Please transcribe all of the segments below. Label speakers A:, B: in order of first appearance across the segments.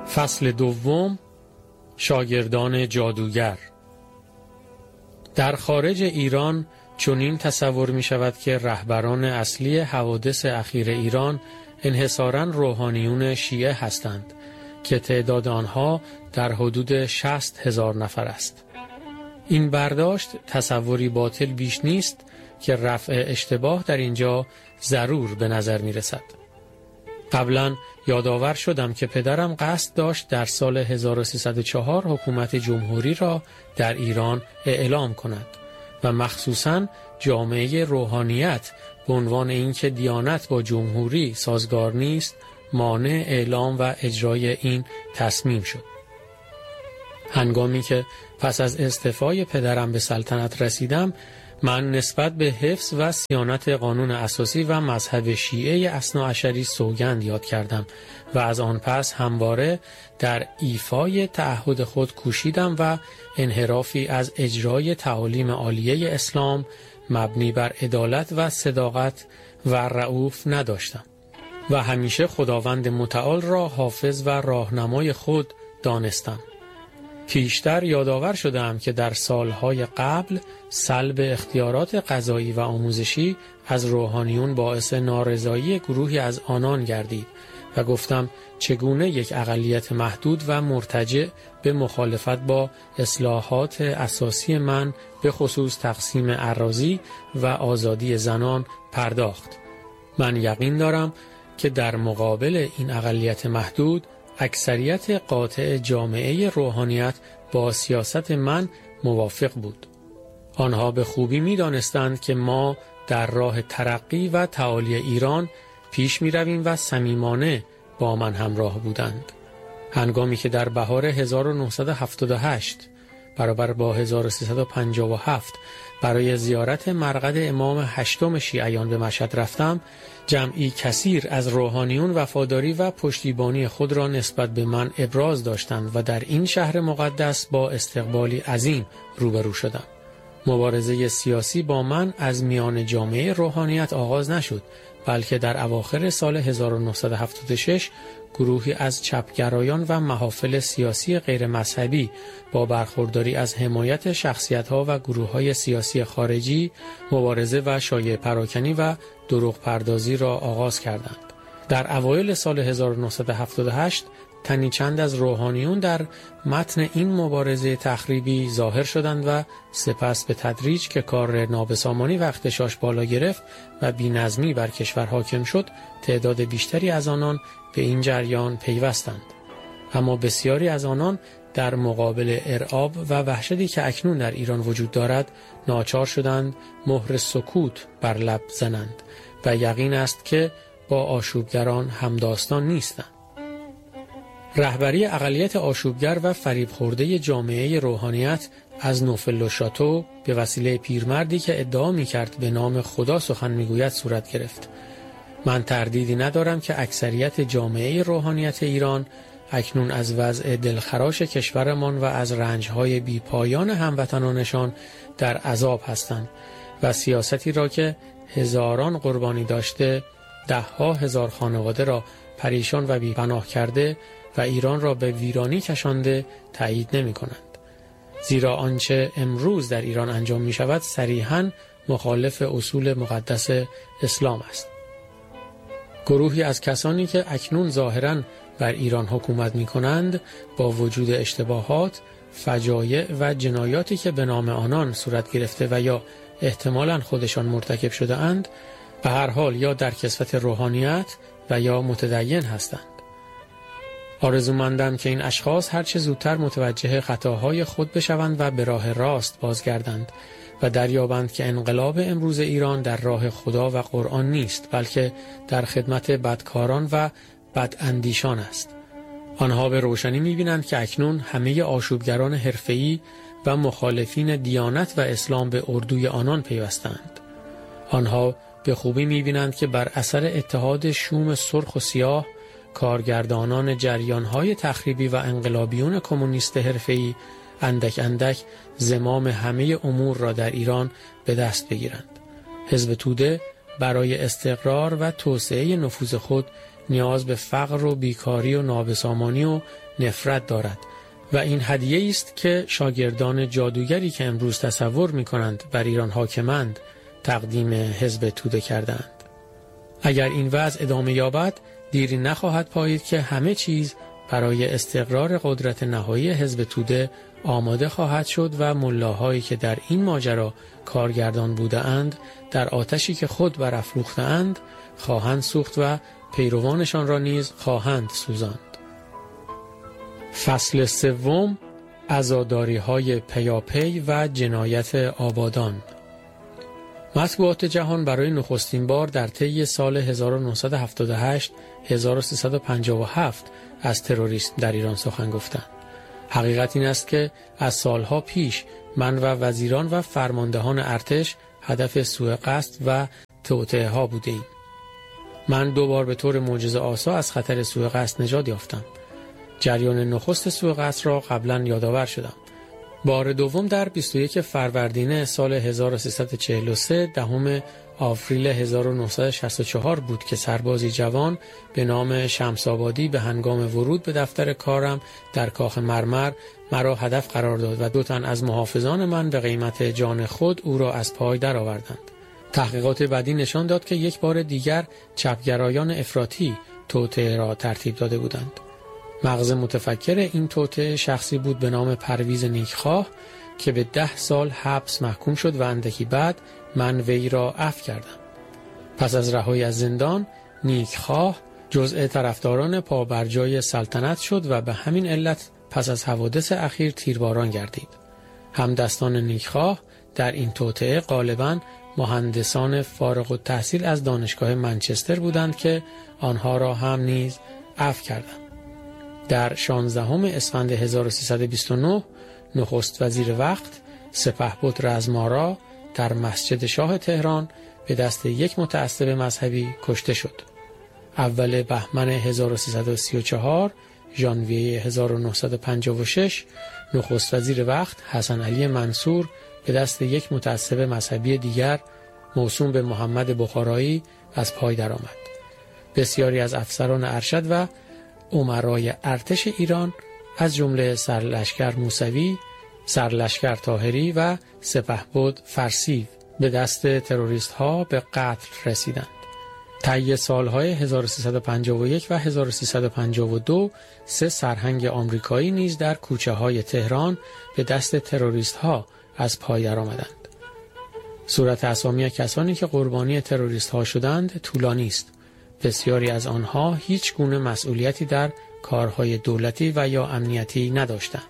A: فصل دوم، شاگردان جادوگر. در خارج ایران چنین تصور می شود که رهبران اصلی حوادث اخیر ایران انحصاراً روحانیون شیعه هستند که تعداد آنها در حدود 60,000 نفر است. این برداشت تصوری باطل بیش نیست که رفع اشتباه در اینجا ضرور به نظر می رسد. قبلا یادآور شدم که پدرم قصد داشت در سال 1304 حکومت جمهوری را در ایران اعلام کند و مخصوصاً جامعه روحانیت به عنوان اینکه دیانت با جمهوری سازگار نیست مانع اعلام و اجرای این تصمیم شد. هنگامی که پس از استعفای پدرم به سلطنت رسیدم، من نسبت به حفظ و صیانت قانون اساسی و مذهب شیعه اثناعشری سوگند یاد کردم و از آن پس همواره در ایفای تعهد خود کوشیدم و انحرافی از اجرای تعالیم عالیه اسلام مبنی بر عدالت و صداقت و رؤوف نداشتم و همیشه خداوند متعال را حافظ و راهنمای خود دانستم. پیشتر یادآور شدم که در سالهای قبل سلب اختیارات قضایی و آموزشی از روحانیون باعث نارضایی گروهی از آنان گردید و گفتم چگونه یک اقلیت محدود و مرتجع به مخالفت با اصلاحات اساسی من به خصوص تقسیم اراضی و آزادی زنان پرداخت. من یقین دارم که در مقابل این اقلیت محدود اکثریت قاطع جامعه روحانیت با سیاست من موافق بود. آنها به خوبی می دانستند که ما در راه ترقی و تعالی ایران پیش می رویم و صمیمانه با من همراه بودند. هنگامی که در بهار 1978 برابر با 1357 برای زیارت مرقد امام هشتم شیعیان به مشهد رفتم، جمعی کثیر از روحانیون وفاداری و پشتیبانی خود را نسبت به من ابراز داشتند و در این شهر مقدس با استقبالی عظیم روبرو شدم. مبارزه سیاسی با من از میان جامعه روحانیت آغاز نشد، بلکه در اواخر سال 1976 گروهی از چپگرایان و محافل سیاسی غیر مذهبی با برخورداری از حمایت شخصیت‌ها و گروه‌های سیاسی خارجی مبارزه و شایعه پراکنی و دروغ پردازی را آغاز کردند. در اوایل سال 1978 تنی چند از روحانیون در متن این مبارزه تخریبی ظاهر شدند و سپس به تدریج که کار نابسامانی و اغتشاش بالا گرفت و بی‌نظمی بر کشور حاکم شد، تعداد بیشتری از آنان به این جریان پیوستند. اما بسیاری از آنان در مقابل ارعاب و وحشتی که اکنون در ایران وجود دارد ناچار شدند مهر سکوت بر لب زنند و یقین است که با آشوبگران همداستان نیستند. رهبری اقلیت آشوبگر و فریب خورده جامعه روحانیت از نوفل و شاتو به وسیله پیرمردی که ادعا می‌کرد به نام خدا سخن می‌گوید صورت گرفت. من تردیدی ندارم که اکثریت جامعه روحانیت ایران اکنون از وضع دلخراش کشورمان و از رنج‌های بی‌پایان هموطنانشان در عذاب هستند و سیاستی را که هزاران قربانی داشته، ده‌ها هزار خانواده را پریشان و بی‌پناه کرده و ایران را به ویرانی کشانده تایید نمی کنند. زیرا آنچه امروز در ایران انجام می شود صریحاً مخالف اصول مقدس اسلام است. گروهی از کسانی که اکنون ظاهراً بر ایران حکومت می کنند با وجود اشتباهات، فجایع و جنایاتی که به نام آنان صورت گرفته و یا احتمالاً خودشان مرتکب شده اند، به هر حال یا در کسوت روحانیت و یا متدین هستند. آرزومندم که این اشخاص هرچه زودتر متوجه خطاهای خود بشوند و به راه راست بازگردند و دریابند که انقلاب امروز ایران در راه خدا و قرآن نیست، بلکه در خدمت بدکاران و بداندیشان است. آنها به روشنی می‌بینند که اکنون همه آشوبگران حرفه‌ای و مخالفین دیانت و اسلام به اردوی آنان پیوستند. آنها به خوبی می‌بینند که بر اثر اتحاد شوم سرخ و سیاه کارگردانان جریان‌های تخریبی و انقلابیون کمونیست حرفه‌ای اندک اندک زمام همه امور را در ایران به دست بگیرند. حزب توده برای استقرار و توسعه نفوذ خود نیاز به فقر و بیکاری و نابسامانی و نفرت دارد و این هدیه است که شاگردان جادوگری که امروز تصور می‌کنند بر ایران حاکمند تقدیم حزب توده کردند. اگر این وضع ادامه یابد دیری نخواهد پایید که همه چیز برای استقرار قدرت نهایی حزب توده آماده خواهد شد و ملاهایی که در این ماجرا کارگردان بودند در آتشی که خود برافروختند خواهند سوخت و پیروانشان را نیز خواهند سوزاند. فصل سوم، عزاداری‌های پیاپی و جنایت آبادان. مطبوعات جهان برای نخستین بار در طی سال 1978 1357 از تروریسم در ایران سخن گفتند. حقیقت این است که از سالها پیش من و وزیران و فرماندهان ارتش هدف سوء قصد و توطئه ها بودیم. من 2 بار به طور معجزه‌آسا از خطر سوء قصد نجات یافتم. جریان نخست سوء قصد را قبلا یادآور شدم. بار دوم در 21 فروردین سال 1343 10 آوریل 1964 بود که سربازی جوان به نام شمس‌آبادی به هنگام ورود به دفتر کارم در کاخ مرمر مرا هدف قرار داد و 2 تن از محافظان من به قیمت جان خود او را از پای درآوردند. تحقیقات بعدی نشان داد که یک بار دیگر چپگرایان افراطی توطئه را ترتیب داده بودند. مغز متفکر این توطئه شخصی بود به نام پرویز نیکخواه که به 10 سال حبس محکوم شد و اندکی بعد من وی را عفو کردم. پس از رهایی از زندان نیکخواه جزء طرفداران پابرجای سلطنت شد و به همین علت پس از حوادث اخیر تیرباران گردید. همدستان نیکخواه در این توطئه غالباً مهندسان فارغ التحصیل از دانشگاه منچستر بودند که آنها را هم نیز عفو کردند. در 16 اسفند 1329 نخست وزیر وقت سپهبد رزمارا در مسجد شاه تهران به دست یک متعصب مذهبی کشته شد. اول بهمن 1334 ژانویه 1956 نخست وزیر وقت حسن علی منصور به دست یک متعصب مذهبی دیگر موسوم به محمد بخارایی از پای درآمد. بسیاری از افسران ارشد و امرای ارتش ایران از جمله سرلشکر موسوی، سرلشکر طاهری و سپهبد فرسیو به دست تروریست ها به قتل رسیدند. طی سالهای 1351 و 1352 3 سرهنگ آمریکایی نیز در کوچه های تهران به دست تروریست ها از پای درآمدند. صورت اسامی کسانی که قربانی تروریست ها شدند طولانی است. بسیاری از آنها هیچ گونه مسئولیتی در کارهای دولتی و یا امنیتی نداشتند.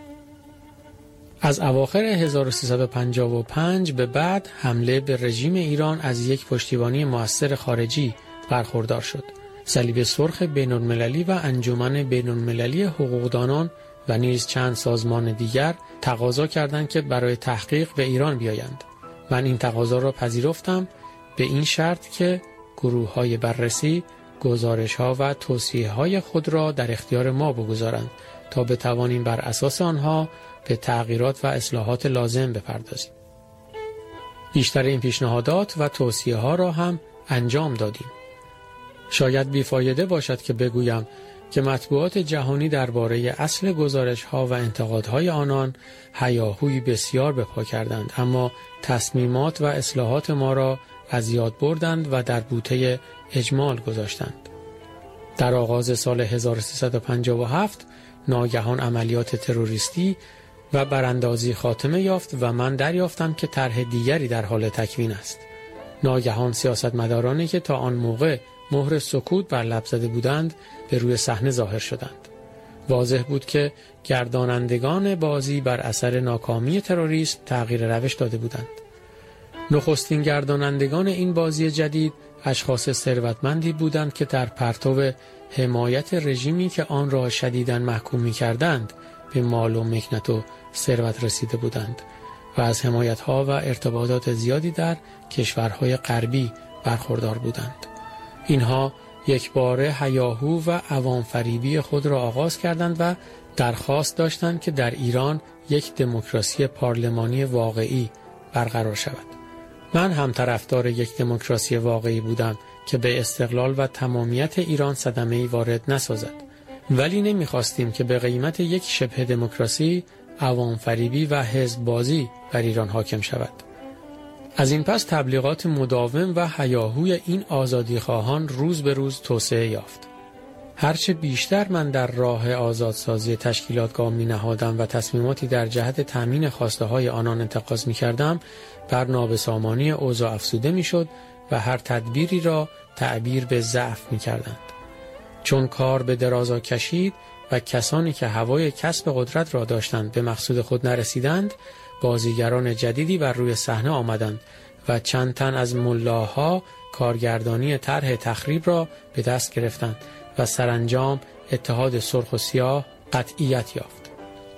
A: از اواخر 1355 به بعد حمله به رژیم ایران از یک پشتیبانی مؤثر خارجی برخوردار شد. صلیب سرخ بین‌المللی و انجمن بین‌المللی حقوقدانان و نیز چند سازمان دیگر تقاضا کردند که برای تحقیق به ایران بیایند. من این تقاضا را پذیرفتم به این شرط که گروه‌های بررسی گزارش‌ها و توصیه‌های خود را در اختیار ما بگذارند تا بتوانیم بر اساس آنها به تغییرات و اصلاحات لازم بپردازیم. بیشتر این پیشنهادات و توصیه‌ها را هم انجام دادیم. شاید بیفایده باشد که بگویم که مطبوعات جهانی درباره اصل گزارش‌ها و انتقادهای آنان هیاهویی بسیار به پا کردند، اما تصمیمات و اصلاحات ما را از یاد بردند و در بوته اجمال گذاشتند. در آغاز سال 1357 ناگهان عملیات تروریستی و براندازی خاتمه یافت و من دریافتم که طرح دیگری در حال تکوین است. ناگهان سیاستمدارانی که تا آن موقع مهر سکوت بر لب زده بودند به روی صحنه ظاهر شدند. واضح بود که گردانندگان بازی بر اثر ناکامی تروریسم تغییر روش داده بودند. نخستین گردانندگان این بازی جدید اشخاص ثروتمندی بودند که در پرتو حمایت رژیمی که آن را شدیداً محکوم می‌کردند به مال و مکنت و ثروت رسیده بودند و از حمایت‌ها و ارتباطات زیادی در کشورهای غربی برخوردار بودند. اینها یکباره هیاهو و عوام فریبی خود را آغاز کردند و درخواست داشتند که در ایران یک دموکراسی پارلمانی واقعی برقرار شود. من هم طرفدار یک دموکراسی واقعی بودم که به استقلال و تمامیت ایران صدمه‌ای وارد نسازد. ولی نمی‌خواستیم که به قیمت یک شبه دموکراسی، عوام فریبی و حزب بازی بر ایران حاکم شود. از این پس تبلیغات مداوم و هیاهوی این آزادیخواهان روز به روز توسعه یافت. هرچه بیشتر من در راه آزادسازی تشکیلات گام می‌نهادم و تصمیماتی در جهت تأمین خواسته‌های آنان اتخاذ می‌کردم، بر نابسامانی اوضاع افزوده می‌شد و هر تدبیری را تعبیر به ضعف می‌کردند. چون کار به درازا کشید و کسانی که هوای کسب قدرت را داشتند به مقصود خود نرسیدند، بازیگران جدیدی بر روی صحنه آمدند و چند تن از ملاها کارگردانی طرح تخریب را به دست گرفتند و سرانجام اتحاد سرخ و سیاه قطعیت یافت.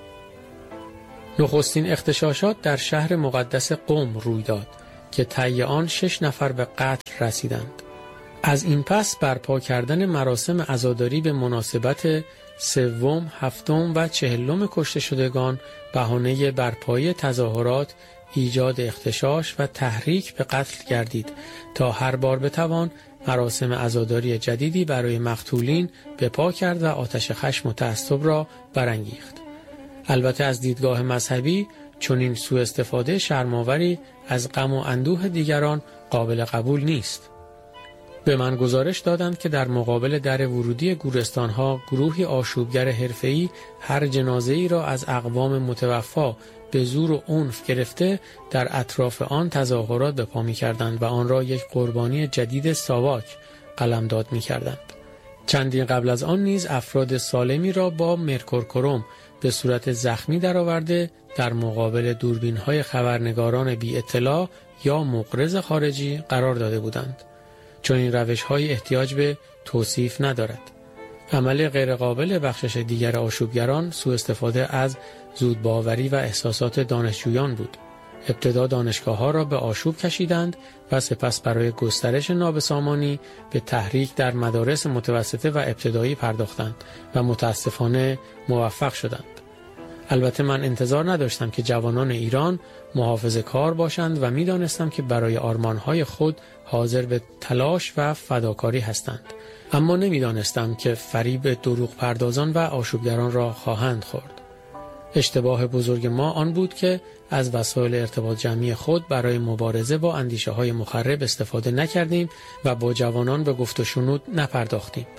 A: نخستین اغتشاشات در شهر مقدس قم روی داد که طی آن 6 نفر به قتل رسیدند. از این پس برپا کردن مراسم عزاداری به مناسبت 3، 7 و 40 کشته شدگان بهانه برپایی تظاهرات، ایجاد اغتشاش و تحریک به قتل گردید تا هر بار بتوان مراسم عزاداری جدیدی برای مقتولین به پا کرد و آتش خشم و تعصب را برانگیخت. البته از دیدگاه مذهبی چنین سوء استفاده شرم‌آوری از غم و اندوه دیگران قابل قبول نیست. به من گزارش دادند که در مقابل در ورودی گورستان‌ها گروهی آشوبگر حرفه‌ای هر جنازه‌ای را از اقوام متوفا به زور و عنف گرفته در اطراف آن تظاهرات به پا می‌کردند و آن را یک قربانی جدید ساواک قلمداد می‌کردند. چندین قبل از آن نیز افراد سالمی را با مرکورکروم به صورت زخمی درآورده در مقابل دوربین‌های خبرنگاران بی اطلاع یا مقرض خارجی قرار داده بودند. چون این روش‌های احتیاج به توصیف ندارد. عمل غیرقابل بخشش دیگر آشوبگران سوء استفاده از زودباوری و احساسات دانشجویان بود. ابتدا دانشگاه‌ها را به آشوب کشیدند و سپس برای گسترش نابسامانی به تحریک در مدارس متوسطه و ابتدایی پرداختند و متاسفانه موفق شدند. البته من انتظار نداشتم که جوانان ایران محافظه‌کار باشند و می‌دانستم که برای آرمان‌های خود حاضر به تلاش و فداکاری هستند. اما نمی‌دانستم که فریب دروغ پردازان و آشوبگران را خواهند خورد. اشتباه بزرگ ما آن بود که از وسایل ارتباط جمعی خود برای مبارزه با اندیشه‌های مخرب استفاده نکردیم و با جوانان به گفت و شنود نپرداختیم.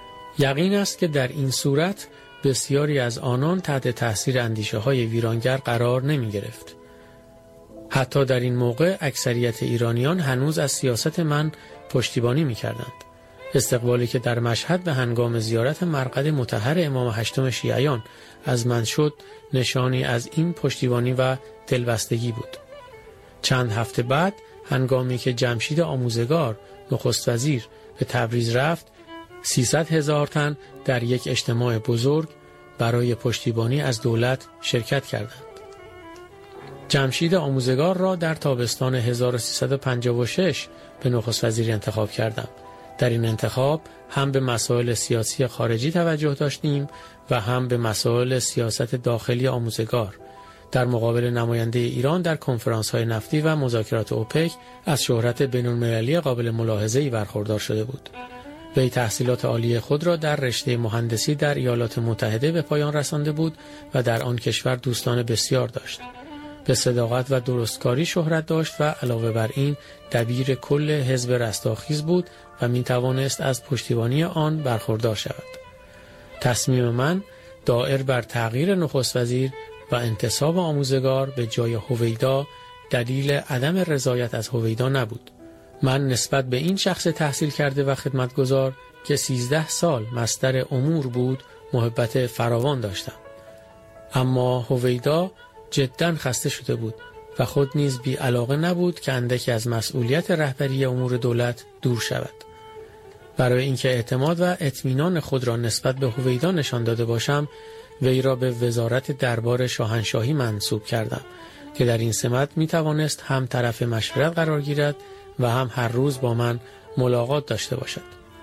A: یقین است که در این صورت بسیاری از آنان تحت تأثیر اندیشه‌های ویرانگر قرار نمی‌گرفت. حتی در این موقع اکثریت ایرانیان هنوز از سیاست من پشتیبانی می‌کردند. استقبالی که در مشهد به هنگام زیارت مرقد مطهر امام هشتم شیعیان از من شد نشانی از این پشتیبانی و دلبستگی بود. چند هفته بعد هنگامی که جمشید آموزگار نخست وزیر به تبریز رفت، 300,000 تن در یک اجتماع بزرگ برای پشتیبانی از دولت شرکت کردند. جمشید آموزگار را در تابستان 1356 به نخست وزیر انتخاب کردم. در این انتخاب هم به مسائل سیاسی خارجی توجه داشتیم و هم به مسائل سیاست داخلی آموزگار. در مقابل نماینده ایران در کنفرانس‌های نفتی و مذاکرات اوپک از شهرت بین‌المللی قابل ملاحظه‌ای برخوردار شده بود. وی تحصیلات عالی خود را در رشته مهندسی در ایالات متحده به پایان رسانده بود و در آن کشور دوستان بسیار داشت. به صداقت و درستکاری شهرت داشت و علاوه بر این دبیر کل حزب رستاخیز بود و می توانست از پشتیبانی آن برخوردار شود. تصمیم من دائر بر تغییر نخست وزیر و انتصاب آموزگار به جای هویدا دلیل عدم رضایت از هویدا نبود. من نسبت به این شخص تحصیل کرده و خدمتگزار که 13 سال مصدر امور بود محبت فراوان داشتم. اما هویدا جداً خسته شده بود و خود نیز بی علاقه نبود که اندکی از مسئولیت رهبری امور دولت دور شود. برای اینکه اعتماد و اطمینان خود را نسبت به هویدا نشان داده باشم، وی را به وزارت دربار شاهنشاهی منصوب کردم که در این سمت می توانست هم طرف مشورت قرار گیرد و هم هر روز با من ملاقات داشته باشد.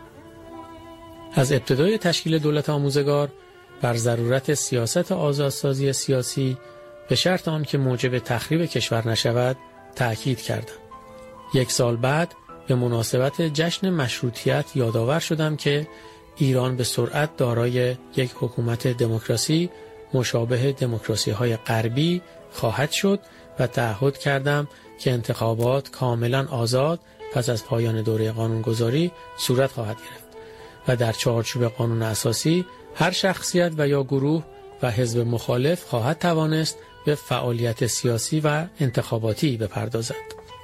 A: از ابتدای تشکیل دولت آموزگار بر ضرورت سیاست آزادسازی سیاسی به شرط آن که موجب تخریب کشور نشود تأکید کردم. 1 سال بعد به مناسبت جشن مشروطیت یادآور شدم که ایران به سرعت دارای یک حکومت دموکراسی مشابه دموکراسی‌های غربی خواهد شد و تعهد کردم که انتخابات کاملا آزاد پس از پایان دوره قانونگذاری صورت خواهد گرفت و در چارچوب قانون اساسی هر شخصیت و یا گروه و حزب مخالف خواهد توانست به فعالیت سیاسی و انتخاباتی بپردازد.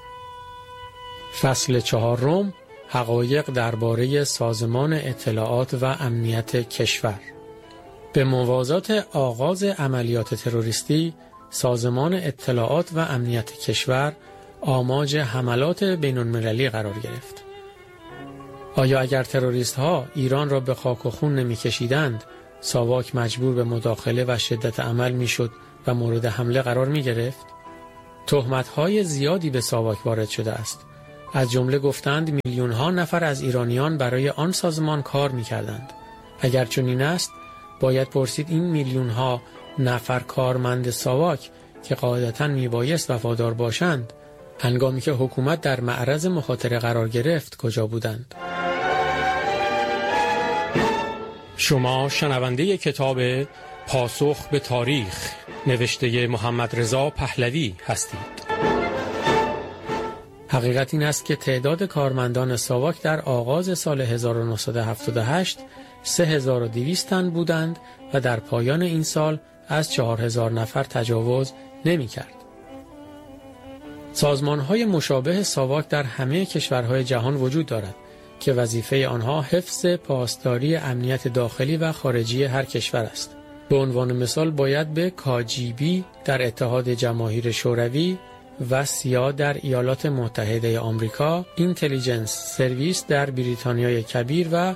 A: فصل 4 حقایق درباره سازمان اطلاعات و امنیت کشور. به موازات آغاز عملیات تروریستی، سازمان اطلاعات و امنیت کشور آماج حملات بین‌المللی قرار گرفت. آیا اگر تروریست ها ایران را به خاک و خون نمی کشیدند، ساواک مجبور به مداخله و شدت عمل می شد و مورد حمله قرار می گرفت؟ تهمت های زیادی به ساواک وارد شده است. از جمله گفتند میلیون ها نفر از ایرانیان برای آن سازمان کار می کردند. اگر چنین است، باید پرسید این میلیون ها نفر کارمند ساواک که قاعدتاً می بایست وفادار باشند، هنگامی که حکومت در معرض مخاطره قرار گرفت کجا بودند؟ شما شنونده کتاب پاسخ به تاریخ نوشته محمد رضا پهلوی هستید. حقیقت این است که تعداد کارمندان ساواک در آغاز سال 1978 3200 تن بودند و در پایان این سال از 4000 نفر تجاوز نمی کرد. سازمان‌های مشابه ساواک در همه کشورهای جهان وجود دارد که وظیفه آنها حفظ پاسداری امنیت داخلی و خارجی هر کشور است. به عنوان مثال باید به KGB در اتحاد جماهیر شوروی و CIA در ایالات متحده آمریکا، اینتلیجنس سرویس در بریتانیای کبیر و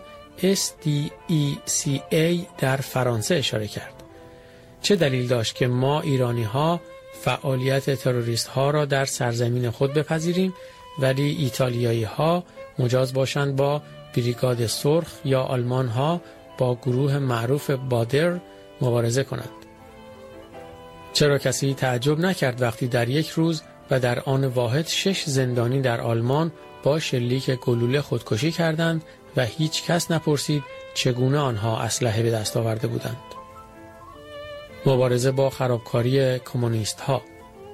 A: SDECA در فرانسه اشاره کرد. چه دلیل داشت که ما ایرانی ها فعالیت تروریست ها را در سرزمین خود بپذیریم ولی ایتالیایی ها مجاز باشند با بریگاد سرخ یا آلمان ها با گروه معروف بادر مبارزه کنند؟ چرا کسی تعجب نکرد وقتی در یک روز و در آن واحد 6 زندانی در آلمان با شلیک گلوله خودکشی کردند و هیچ کس نپرسید چگونه آنها اسلحه به دست آورده بودند؟ مبارزه با خرابکاری کمونیست ها.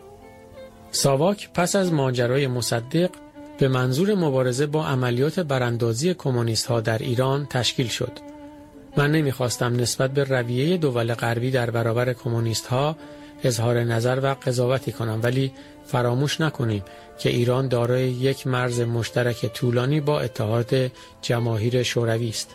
A: ساواک پس از ماجرای مصدق به منظور مبارزه با عملیات براندازی کمونیست ها در ایران تشکیل شد. من نمیخواستم نسبت به رویه دول غربی در برابر کمونیست ها اظهار نظر و قضاوتی کنم، ولی فراموش نکنیم که ایران دارای یک مرز مشترک طولانی با اتحاد جماهیر شوروی است.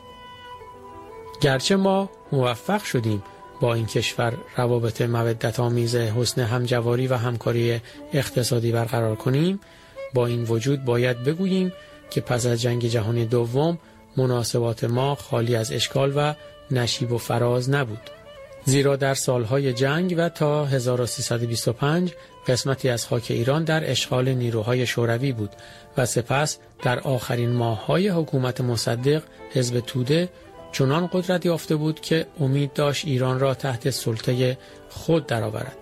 A: گرچه ما موفق شدیم با این کشور روابط مودت‌آمیز حسن همجواری و همکاری اقتصادی برقرار کنیم، با این وجود باید بگوییم که پس از جنگ جهانی دوم مناسبات ما خالی از اشکال و نشیب و فراز نبود. زیرا در سالهای جنگ و تا 1325 قسمتی از خاک ایران در اشغال نیروهای شوروی بود و سپس در آخرین ماه‌های حکومت مصدق حزب توده چنان قدرت یافته بود که امید داشت ایران را تحت سلطه خود درآورد.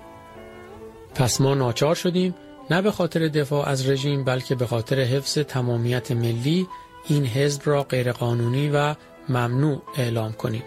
A: پس ما ناچار شدیم نه به خاطر دفاع از رژیم بلکه به خاطر حفظ تمامیت ملی این حزب را غیرقانونی و ممنوع اعلام کنیم.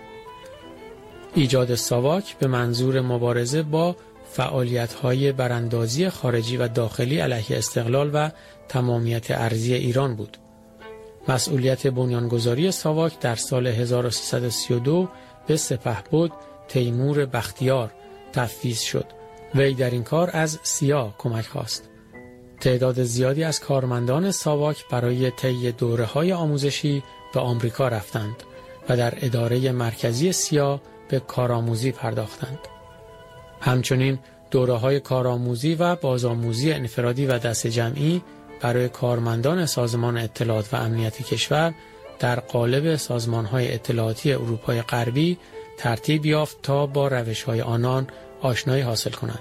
A: ایجاد ساواک به منظور مبارزه با فعالیت‌های براندازی خارجی و داخلی علیه استقلال و تمامیت ارضی ایران بود. مسئولیت بنیانگذاری ساواک در سال 1332 به سپهبد تیمور بختیار تفویض شد. وی در این کار از CIA کمک خواست. تعداد زیادی از کارمندان ساواک برای طی دوره‌های آموزشی به آمریکا رفتند و در اداره مرکزی CIA به کارآموزی پرداختند. همچنین دوره‌های کارآموزی و بازآموزی انفرادی و دست جمعی برای کارمندان سازمان اطلاعات و امنیت کشور در قالب سازمان‌های اطلاعاتی اروپای غربی ترتیب یافت تا با روش‌های آنان آشنایی حاصل کنند.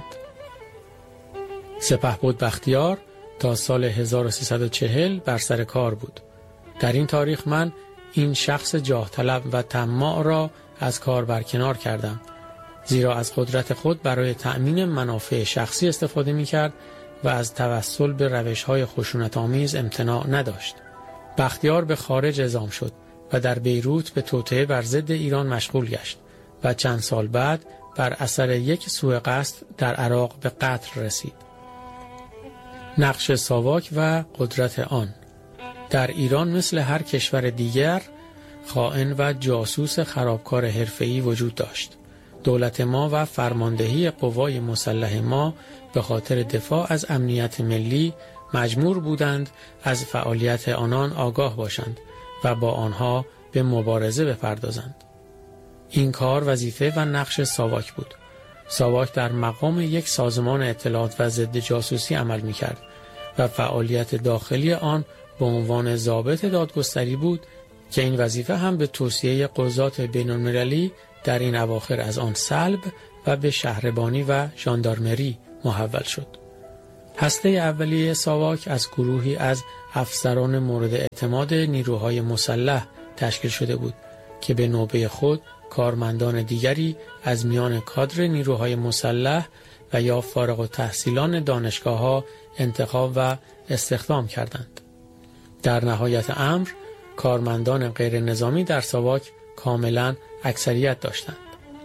A: سپهبد بختیار تا سال 1340 بر سر کار بود. در این تاریخ من این شخص جاه طلب و طماع را از کار برکنار کردم، زیرا از قدرت خود برای تأمین منافع شخصی استفاده می‌کرد و از توسل به روش‌های خشونت‌آمیز امتناع نداشت. بختیار به خارج اعزام شد و در بیروت به توطئه بر ضد ایران مشغول گشت و چند سال بعد بر اثر یک سوء قصد در عراق به قتل رسید. نقش ساواک و قدرت آن. در ایران مثل هر کشور دیگر خائن و جاسوس خرابکار حرفه‌ای وجود داشت. دولت ما و فرماندهی قوای مسلح ما به خاطر دفاع از امنیت ملی مجبور بودند از فعالیت آنان آگاه باشند و با آنها به مبارزه بپردازند. این کار وظیفه و نقش ساواک بود. ساواک در مقام یک سازمان اطلاعات و ضد جاسوسی عمل می‌کرد و فعالیت داخلی آن به عنوان ضابط دادگستری بود که این وظیفه هم به توصیه قضات بین‌المللی در این اواخر از آن سلب و به شهربانی و ژاندارمری محول شد. هسته اولیه ساواک از گروهی از افسران مورد اعتماد نیروهای مسلح تشکیل شده بود که به نوبه خود کارمندان دیگری از میان کادر نیروهای مسلح و یا فارغ التحصیلان دانشگاه‌ها انتخاب و استخدام کردند. در نهایت امر کارمندان غیر نظامی در ساواک کاملا اکثریت داشتند.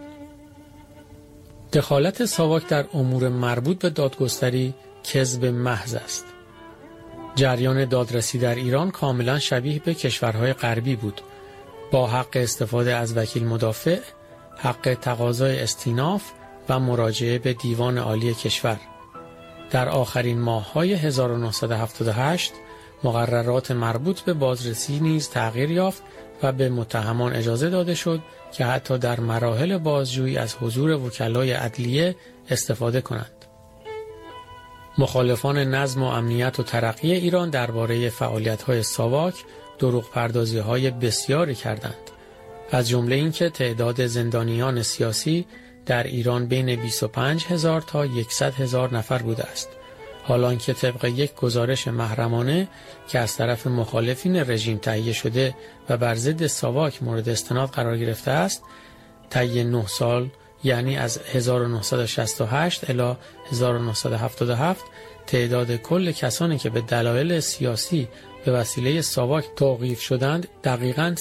A: دخالت ساواک در امور مربوط به دادگستری کذب محض است. جریان دادرسی در ایران کاملا شبیه به کشورهای غربی بود، با حق استفاده از وکیل مدافع، حق تقاضای استیناف و مراجعه به دیوان عالی کشور. در آخرین ماه‌های 1978 مقررات مربوط به بازرسی نیز تغییر یافت و به متهمان اجازه داده شد که حتی در مراحل بازجویی از حضور وکلای عدلیه استفاده کنند. مخالفان نظم و امنیت و ترقی ایران درباره فعالیت‌های ساواک دروغ پردازی‌های بسیاری کردند، از جمله اینکه تعداد زندانیان سیاسی در ایران بین 25,000 تا 100,000 نفر بوده است، حالانکه طبق یک گزارش محرمانه که از طرف مخالفین رژیم تهیه شده و بر ضد ساواک مورد استناد قرار گرفته است، طی 9 سال یعنی از 1968 الی 1977 تعداد کل کسانی که به دلایل سیاسی به وسیله ساواک توقیف شدند دقیقاً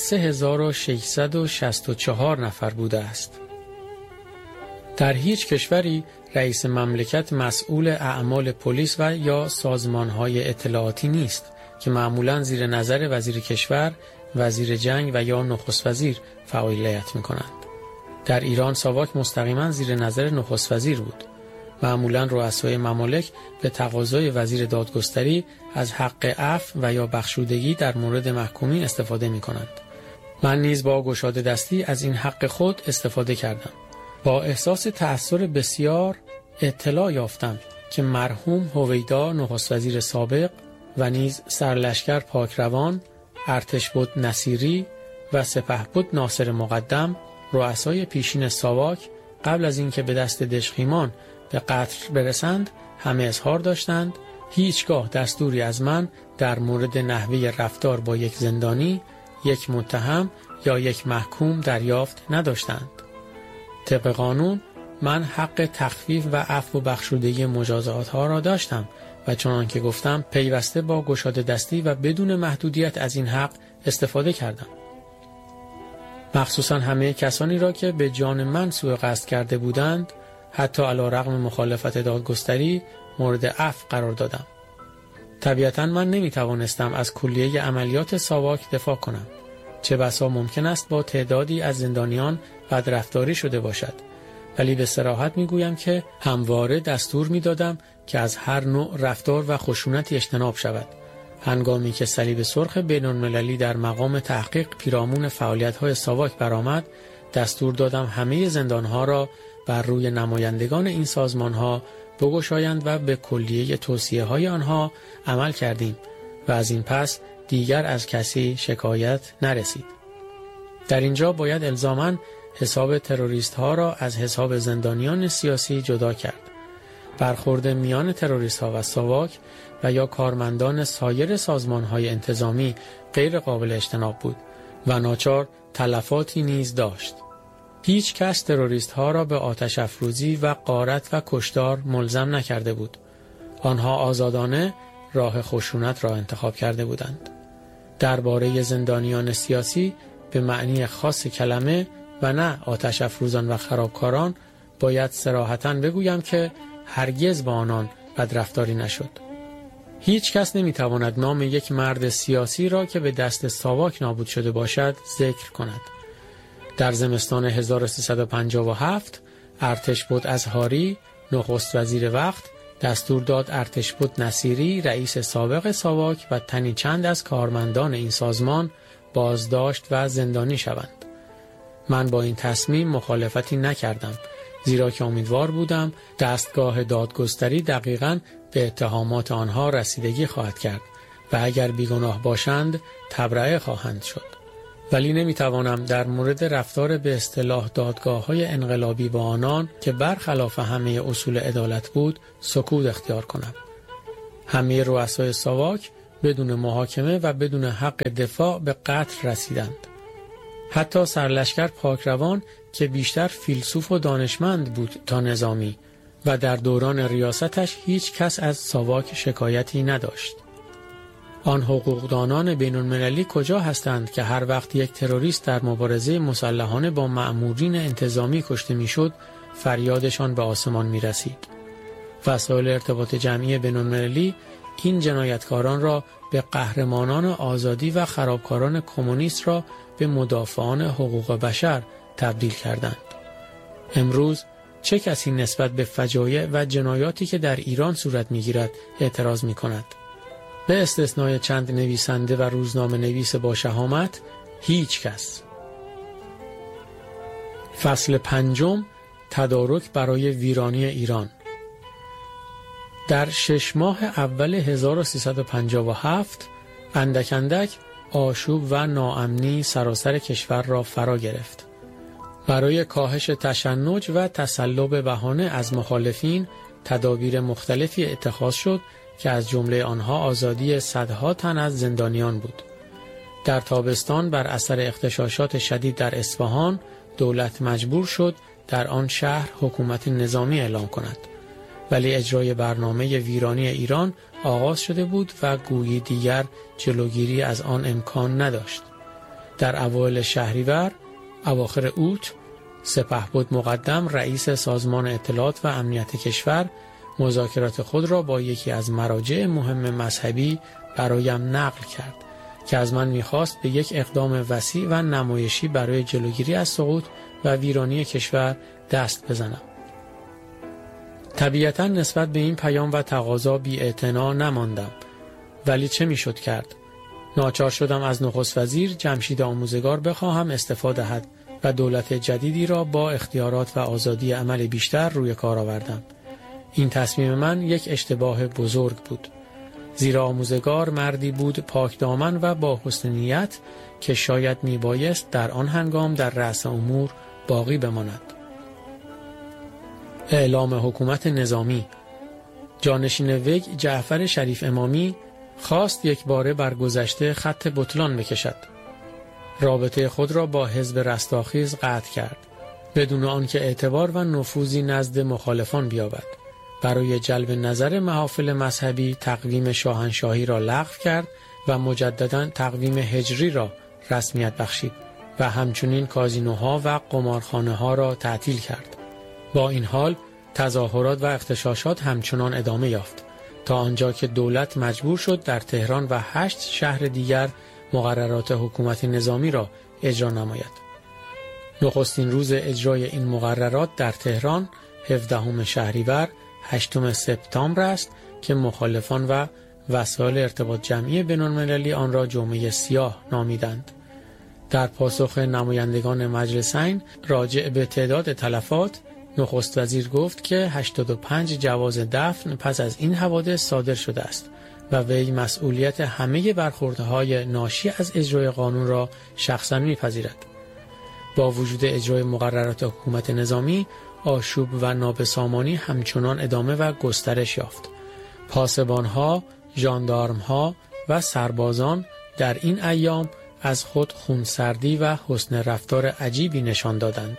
A: 3664 نفر بوده است. در هیچ کشوری رئیس مملکت مسئول اعمال پلیس و یا سازمانهای اطلاعاتی نیست که معمولاً زیر نظر وزیر کشور، وزیر جنگ و یا نخست وزیر فعالیت می‌کنند. در ایران ساواک مستقیما زیر نظر نخست وزیر بود. معمولاً رؤسای ممالک به تقاضای وزیر دادگستری از حق عفو و یا بخشودگی در مورد محکومین استفاده می‌کنند. من نیز با گشاده دستی از این حق خود استفاده کردم. با احساس تأثیر بسیار اطلاع یافتم که مرحوم هویدا نخست وزیر سابق و نیز سرلشکر پاکروان، ارتشبد نصیری و سپهبد ناصر مقدم رؤسای پیشین ساواک قبل از اینکه به دست دژخیمان به قتل برسند همه اظهار داشتند هیچگاه دستوری از من در مورد نحوه رفتار با یک زندانی، یک متهم یا یک محکوم دریافت نداشتند. طبق قانون من حق تخفیف و عفو و بخشودگی مجازات ها را داشتم و چنان که گفتم پیوسته با گشاده دستی و بدون محدودیت از این حق استفاده کردم. مخصوصا همه کسانی را که به جان من سوء قصد کرده بودند حتی علیرغم مخالفت دادگستری مورد عفو قرار دادم. طبیعتا من نمیتوانستم از کلیه عملیات ساواک دفاع کنم، چه بسا ممکن است با تعدادی از زندانیان بدرفتاری شده باشد، ولی به صراحت میگویم که همواره دستور میدادم که از هر نوع رفتار و خشونتی اجتناب شود. هنگامی که صلیب سرخ بین‌المللی در مقام تحقیق پیرامون فعالیت‌های ساواک برآمد، دستور دادم همه زندان‌ها را بر روی نمایندگان این سازمان‌ها بگشایند و به کلیه توصیه‌های آنها عمل کردیم و از این پس دیگر از کسی شکایت نرسید. در اینجا باید الزاماً حساب تروریست‌ها را از حساب زندانیان سیاسی جدا کرد. برخورد میان تروریست‌ها و ساواک و یا کارمندان سایر سازمان‌های انتظامی غیر قابل اجتناب بود و ناچار تلفاتی نیز داشت. هیچ کس تروریست‌ها را به آتش افروزی و غارت و کشتار ملزم نکرده بود. آنها آزادانه راه خشونت را انتخاب کرده بودند. درباره زندانیان سیاسی به معنی خاص کلمه و نه آتش افروزان و خرابکاران باید صراحتاً بگویم که هرگز با آنان بدرفتاری نشد. هیچ کس نمیتواند نام یک مرد سیاسی را که به دست ساواک نابود شده باشد ذکر کند. در زمستان 1357 ارتشبد ازهاری نخست وزیر وقت دستور داد ارتشبد نصیری رئیس سابق ساواک و تنی چند از کارمندان این سازمان بازداشت و زندانی شوند. من با این تصمیم مخالفتی نکردم، زیرا که امیدوار بودم دستگاه دادگستری دقیقاً به اتهامات آنها رسیدگی خواهد کرد و اگر بیگناه باشند تبرئه خواهند شد. ولی نمیتوانم در مورد رفتار به اصطلاح دادگاه‌های انقلابی با آنان که برخلاف همه اصول عدالت بود سکوت اختیار کنم. همه رؤسای ساواک بدون محاکمه و بدون حق دفاع به قتل رسیدند. حتی سرلشکر پاکروان که بیشتر فیلسوف و دانشمند بود تا نظامی و در دوران ریاستش هیچ کس از ساواک شکایتی نداشت. آن حقوقدانان بین‌المللی کجا هستند که هر وقت یک تروریست در مبارزه مسلحانه با مأمورین انتظامی کشته میشد فریادشان به آسمان می رسید؟ وسایل ارتباط جمعی بین‌المللی این جنایتکاران را به قهرمانان آزادی و خرابکاران کمونیست را به مدافعان حقوق بشر تبدیل کردند. امروز چه کسی نسبت به فجایع و جنایاتی که در ایران صورت می‌گیرد اعتراض می‌کند؟ به استثنای چند نویسنده و روزنامه نویس با شهامت، هیچ کس. فصل 5، تدارک برای ویرانی ایران. در 6 ماه اول 1357 اندک اندک آشوب و ناامنی سراسر کشور را فرا گرفت. برای کاهش تشنج و تسلب بهانه از مخالفین تدابیر مختلفی اتخاذ شد که از جمله آنها آزادی صدها تن از زندانیان بود. در تابستان بر اثر اغتشاشات شدید در اصفهان دولت مجبور شد در آن شهر حکومت نظامی اعلام کند، ولی اجرای برنامه ویرانی ایران آغاز شده بود و گویی دیگر جلوگیری از آن امکان نداشت. در اوایل شهریور اواخر اوت سپهبد مقدم رئیس سازمان اطلاعات و امنیت کشور مذاکرات خود را با یکی از مراجع مهم مذهبی برایم نقل کرد که از من می‌خواست به یک اقدام وسیع و نمایشی برای جلوگیری از سقوط و ویرانی کشور دست بزنم. طبیعتاً نسبت به این پیام و تقاضا بی‌اعتنا نماندم، ولی چه میشد کرد؟ ناچار شدم از نخست وزیر جمشید آموزگار بخواهم استعفا دهد و دولت جدیدی را با اختیارات و آزادی عمل بیشتر روی کار آوردم. این تصمیم من یک اشتباه بزرگ بود، زیرا آموزگار مردی بود پاک دامن و با حسن نیت که شاید میبایست در آن هنگام در رأس امور باقی بماند. اعلام حکومت نظامی. جانشین وی جعفر شریف امامی خواست یک باره بر گذشته خط بطلان بکشد. رابطه خود را با حزب رستاخیز قطع کرد، بدون آنکه اعتبار و نفوذی نزد مخالفان بیابد. برای جلب نظر محافل مذهبی تقویم شاهنشاهی را لغو کرد و مجددا تقویم هجری را رسمیت بخشید و همچنین کازینوها و قمارخانه‌ها را تعطیل کرد. با این حال تظاهرات و اغتشاشات همچنان ادامه یافت تا آنجا که دولت مجبور شد در تهران و 8 شهر دیگر مقررات حکومت نظامی را اجرا نماید. نخستین روز اجرای این مقررات در تهران 17 شهریور 8 سپتامبر است که مخالفان و وسایل ارتباط جمعی بین‌المللی آن را جمعه سیاه نامیدند. در پاسخ نمایندگان مجلسین راجع به تعداد تلفات، نخست وزیر گفت که 85 جواز دفن پس از این حوادث صادر شده است و وی مسئولیت همه برخوردهای ناشی از اجرای قانون را شخصاً می‌پذیرد. با وجود اجرای مقررات حکومت نظامی، آشوب و نابسامانی همچنان ادامه و گسترش یافت. پاسبانها، ژاندارمها و سربازان در این ایام از خود خونسردی و حسن رفتار عجیبی نشان دادند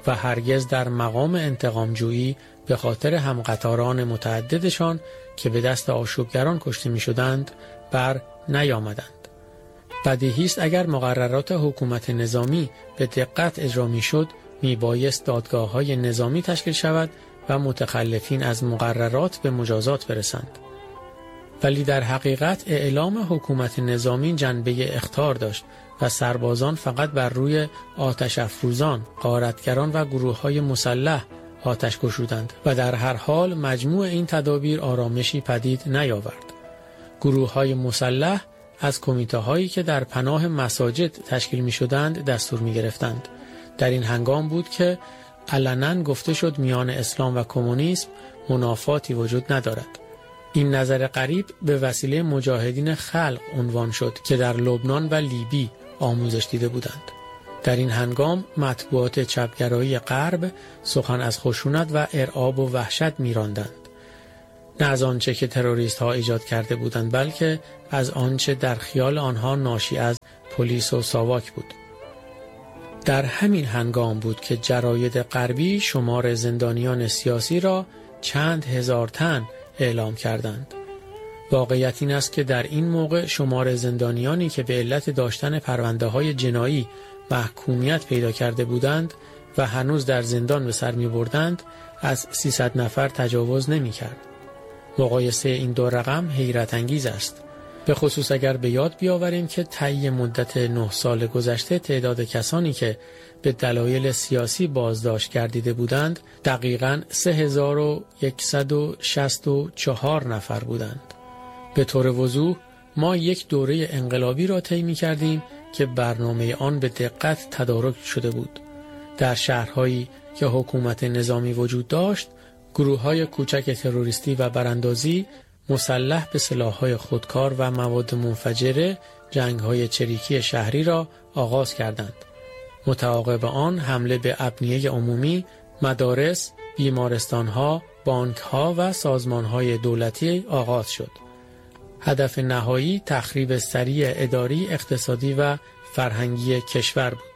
A: و هرگز در مقام انتقامجویی به خاطر همقطاران متعددشان که به دست آشوبگران کشته می شدند بر نیامدند. بدیهی است اگر مقررات حکومت نظامی به دقت اجرا می شد می بایست دادگاه‌های نظامی تشکیل شود و متخلفین از مقررات به مجازات برسند. ولی در حقیقت اعلام حکومت نظامی جنبه اخطار داشت و سربازان فقط بر روی آتش افروزان، غارتگران و گروه‌های مسلح آتش گشودند و در هر حال مجموع این تدابیر آرامشی پدید نیاورد. گروه‌های مسلح از کمیته‌هایی که در پناه مساجد تشکیل می‌شدند دستور می‌گرفتند. در این هنگام بود که علناً گفته شد میان اسلام و کمونیسم منافاتی وجود ندارد. این نظر غریب به وسیله مجاهدین خلق عنوان شد که در لبنان و لیبی آموزش دیده بودند. در این هنگام مطبوعات چپگرایی غرب سخن از خشونت و ارعاب و وحشت می‌راندند. نه از آنچه که تروریست ها ایجاد کرده بودند، بلکه از آنچه در خیال آنها ناشی از پلیس و ساواک بود. در همین هنگام بود که جراید غربی شمار زندانیان سیاسی را چند هزار تن اعلام کردند. واقعیت این است که در این موقع شمار زندانیانی که به علت داشتن پرونده‌های جنایی محکومیت پیدا کرده بودند و هنوز در زندان به سر می‌بردند از 300 نفر تجاوز نمی‌کرد. مقایسه این دو رقم حیرت انگیز است. به خصوص اگر به یاد بیاوریم که طی مدت 9 سال گذشته تعداد کسانی که به دلایل سیاسی بازداشت گردیده بودند دقیقاً 3164 نفر بودند. به طور وضوح ما یک دوره انقلابی را طی می‌کردیم که برنامه آن به دقت تدارک شده بود. در شهرهایی که حکومت نظامی وجود داشت، گروه‌های کوچک تروریستی و براندازی مسلح به سلاح‌های خودکار و مواد منفجره جنگ‌های چریکی شهری را آغاز کردند. متعاقب آن حمله به ابنیه عمومی، مدارس، بیمارستان‌ها، بانک‌ها و سازمان‌های دولتی آغاز شد. هدف نهایی تخریب سریع اداری، اقتصادی و فرهنگی کشور بود.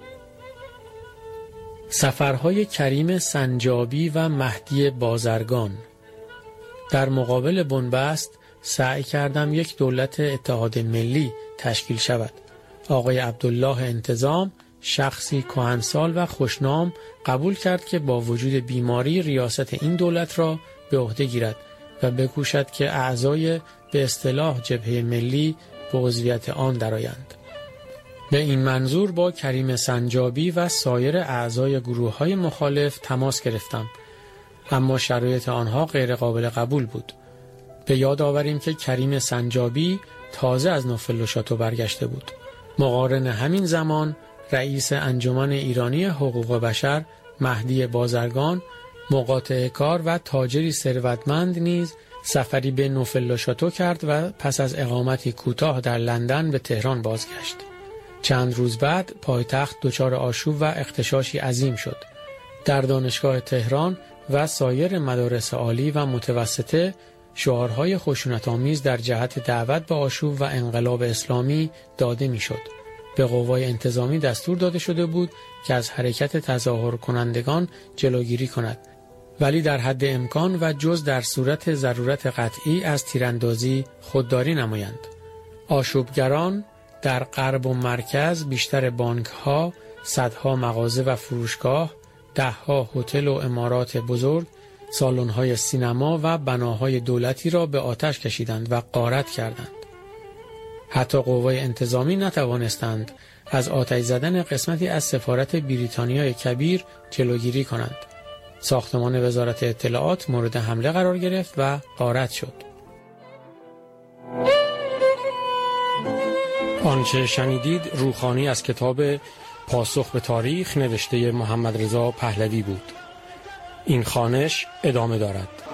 A: سفرهای کریم سنجابی و مهدی بازرگان. در مقابل بنبست سعی کردم یک دولت اتحاد ملی تشکیل شود. آقای عبدالله انتظام، شخصی کهنسال و خوشنام، قبول کرد که با وجود بیماری ریاست این دولت را به عهده گیرد و بکوشد که اعضای به اصطلاح جبهه ملی به عضویت آن درآیند. به این منظور با کریم سنجابی و سایر اعضای گروه‌های مخالف تماس گرفتم، اما شرایط آنها غیر قابل قبول بود. به یاد آوریم که کریم سنجابی تازه از نوفل و شاتو برگشته بود. مقارن همین زمان رئیس انجمن ایرانی حقوق بشر مهدی بازرگان، مقاطع کار و تاجری ثروتمند نیز سفری به نوفل و شاتو کرد و پس از اقامتی کوتاه در لندن به تهران بازگشت. چند روز بعد پایتخت دچار آشوب و اغتشاشی عظیم شد. در دانشگاه تهران و سایر مدارس عالی و متوسطه شعارهای خشونت‌آمیز در جهت دعوت به آشوب و انقلاب اسلامی داده میشد. به قوای انتظامی دستور داده شده بود که از حرکت تظاهر کنندگان جلوگیری کند، ولی در حد امکان و جز در صورت ضرورت قطعی از تیراندازی خودداری نمایند. آشوبگران در غرب و مرکز بیشتر بانک‌ها، صدها مغازه و فروشگاه، ده‌ها هتل و عمارات بزرگ، سالن‌های سینما و بناهای دولتی را به آتش کشیدند و غارت کردند. حتی قوای انتظامی نتوانستند از آتش زدن قسمتی از سفارت بریتانیای کبیر جلوگیری کنند. ساختمان وزارت اطلاعات مورد حمله قرار گرفت و غارت شد. آنچه شنیدید روخانی از کتاب پاسخ به تاریخ نوشته محمد رضا پهلوی بود. این خوانش ادامه دارد.